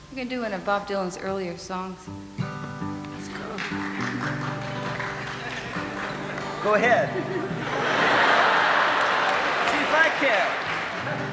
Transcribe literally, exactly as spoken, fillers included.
We're going to do one of Bob Dylan's earlier songs. Let's go. Go ahead. See if I care.